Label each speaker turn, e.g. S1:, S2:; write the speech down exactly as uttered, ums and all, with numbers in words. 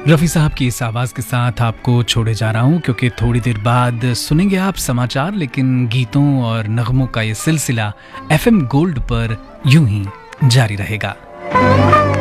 S1: रफ़ी साहब की इस आवाज़ के साथ आपको छोड़े जा रहा हूँ, क्योंकि थोड़ी देर बाद सुनेंगे आप समाचार, लेकिन गीतों और नगमों का ये सिलसिला एफ एम गोल्ड पर यूं ही जारी रहेगा।